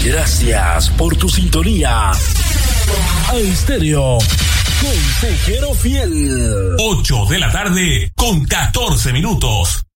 Gracias por tu sintonía. iStereo, consejero fiel. 8 de la tarde con 14 minutos.